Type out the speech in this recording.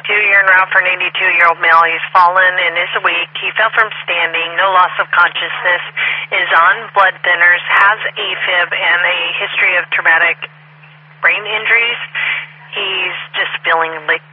You're en route for an 82-year-old male. He's fallen and is weak. He fell from standing. No loss of consciousness. Is on blood thinners. Has AFib and a history of traumatic brain injuries. He's just feeling like